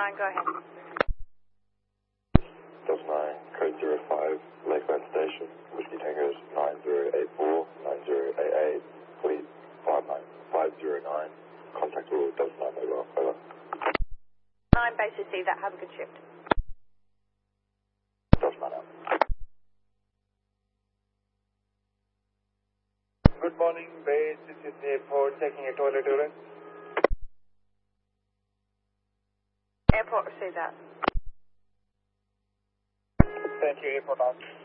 9, go ahead. Delta 9, code 05, Lakeland Station, Whiskey Tango's 9084, 9088, fleet 59509, contact all Delta 9 mobile, over. 9, base to see that, have a good shift. Delta 9 out. Good morning, base, this is airport, taking a toilet urine. Airport, receive that. Thank you, airport out.